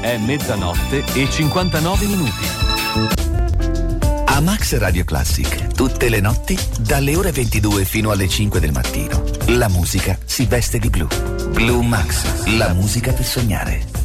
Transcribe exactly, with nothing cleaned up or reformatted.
È mezzanotte e cinquantanove minuti. A Max Radio Classic, tutte le notti, dalle ore ventidue fino alle cinque del mattino, la musica si veste di blu. Blue Max, la musica per sognare.